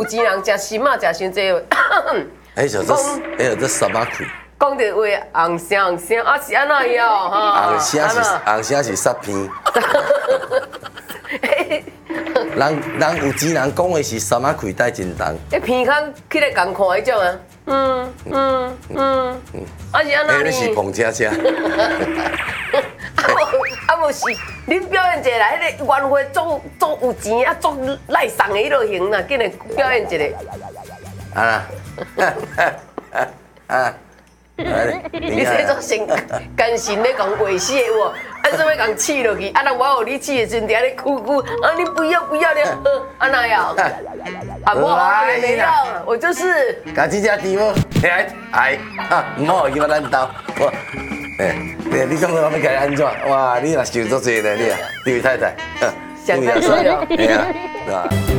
有钱人食心嘛，食伤济。 哎，就这什么亏？ 讲着话红声，啊是安那样哈？ 红声是杀片。人有钱人讲的是什么亏带真重？ 迄鼻孔起来共看迄种啊，啊是安那呢？ 迄是碰车车。 啊无是，恁表演一下啦，迄个晚会足有钱啊，足赖送的迄落型啦，紧来表演一下。 啊， 你这种先甘心咧讲话死的我，啊怎么讲气落去？啊人我有你气的时阵，伫咧哭，啊你不要了，啊那样，啊我没要，我就是。 家己只猪无，哎，唔好去我咱兜。你讲我要甲你安怎？哇，你若受足济咧，你啊，这位太太， 想太多了。 哎呀，对吧？